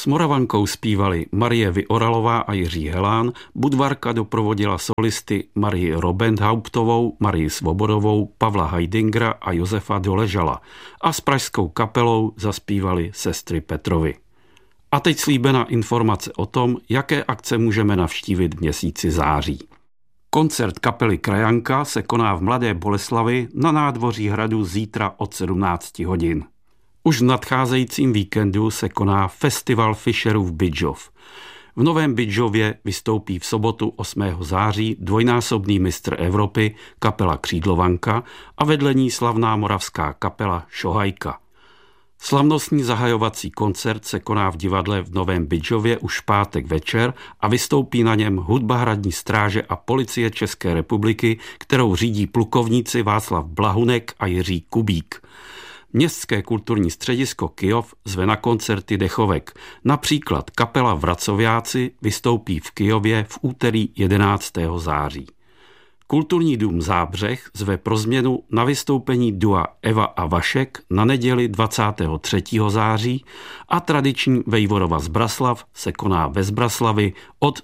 S Moravankou zpívali Marie Vyoralová a Jiří Helán, Budvarka doprovodila solisty Marii Robendhauptovou, Marii Svobodovou, Pavla Heidingera a Josefa Doležala a s pražskou kapelou zaspívali sestry Petrovy. A teď slíbená informace o tom, jaké akce můžeme navštívit v měsíci září. Koncert kapely Krajanka se koná v Mladé Boleslavi na nádvoří hradu zítra od 17 hodin. Už v nadcházejícím víkendu se koná Festival Fischerův Bydžov. V Novém Bydžově vystoupí v sobotu 8. září dvojnásobný mistr Evropy kapela Křídlovanka a vedle ní slavná moravská kapela Šohajka. Slavnostní zahajovací koncert se koná v divadle v Novém Bydžově už v pátek večer a vystoupí na něm hudba Hradní stráže a Policie České republiky, kterou řídí plukovníci Václav Blahunek a Jiří Kubík. Městské kulturní středisko Kyjov zve na koncerty dechovek. Například kapela Vracoviáci vystoupí v Kyjově v úterý 11. září. Kulturní dům Zábřeh zve pro změnu na vystoupení dua Eva a Vašek na neděli 23. září a tradiční Vejvorova Zbraslav se koná ve Zbraslavi od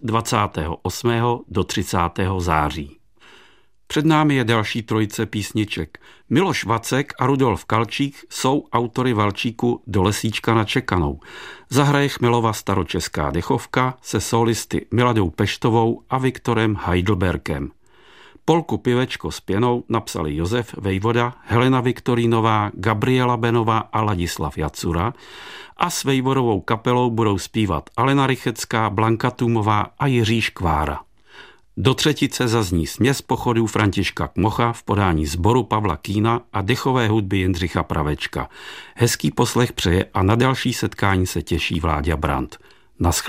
28. do 30. září. Před námi je další trojice písniček. Miloš Vacek a Rudolf Kalčík jsou autory valčíku Do lesíčka na čekanou. Zahraje Chmelova staročeská dechovka se solisty Miladou Peštovou a Viktorem Heidelbergem. Polku Pivečko s pěnou napsali Josef Vejvoda, Helena Viktorínová, Gabriela Benová a Ladislav Jacura a s Vejvodovou kapelou budou zpívat Alena Rychecká, Blanka Tůmová a Jiří Škvára. Do třetice zazní směs pochodů Františka Kmocha v podání sboru Pavla Kýna a dechové hudby Jindřicha Pravečka. Hezký poslech přeje a na další setkání se těší Vláďa Brandt. Naschle.